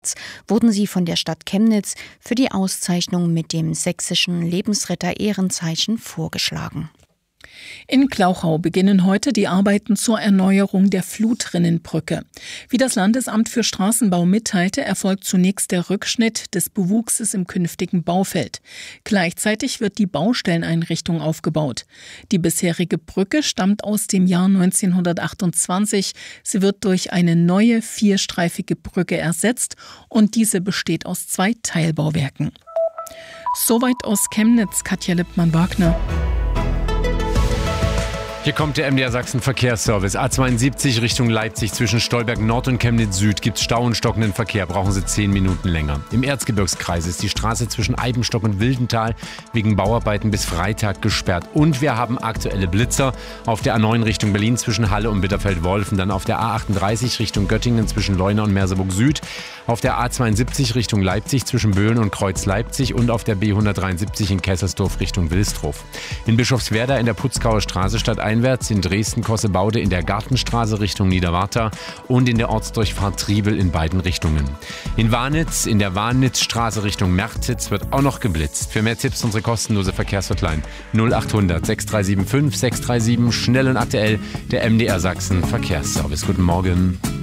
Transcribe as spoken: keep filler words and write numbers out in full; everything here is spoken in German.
März wurden sie von der Stadt Chemnitz für die Auszeichnung mit dem sächsischen Lebensretter-Ehrenzeichen vorgeschlagen. In Glauchau beginnen heute die Arbeiten zur Erneuerung der Flutrinnenbrücke. Wie das Landesamt für Straßenbau mitteilte, erfolgt zunächst der Rückschnitt des Bewuchses im künftigen Baufeld. Gleichzeitig wird die Baustelleneinrichtung aufgebaut. Die bisherige Brücke stammt aus dem Jahr neunzehnhundertachtundzwanzig. Sie wird durch eine neue vierstreifige Brücke ersetzt und diese besteht aus zwei Teilbauwerken. Soweit aus Chemnitz, Katja Lippmann-Wagner. Hier kommt der M D R Sachsen Verkehrsservice. A zweiundsiebzig Richtung Leipzig zwischen Stolberg Nord und Chemnitz Süd gibt's Stau und stockenden Verkehr. Brauchen Sie zehn Minuten länger. Im Erzgebirgskreis ist die Straße zwischen Eibenstock und Wildental wegen Bauarbeiten bis Freitag gesperrt. Und wir haben aktuelle Blitzer auf der A neun Richtung Berlin zwischen Halle und Bitterfeld-Wolfen. Dann auf der A achtunddreißig Richtung Göttingen zwischen Leuna und Merseburg Süd. Auf der A zweiundsiebzig Richtung Leipzig zwischen Böhlen und Kreuz Leipzig. Und auf der B hundertdreiundsiebzig in Kesselsdorf Richtung Wilsdruf. In Bischofswerda in der Putzgauer Straße stadteinwärts, in Dresden-Kossebaude in der Gartenstraße Richtung Niederwarta und in der Ortsdurchfahrt Triebel in beiden Richtungen. In Warnitz, in der Warnitzstraße Richtung Mertitz wird auch noch geblitzt. Für mehr Tipps unsere kostenlose Verkehrshotline null achthundert sechs drei sieben fünf sechs drei sieben, schnell und aktuell, der M D R Sachsen Verkehrsservice. Guten Morgen.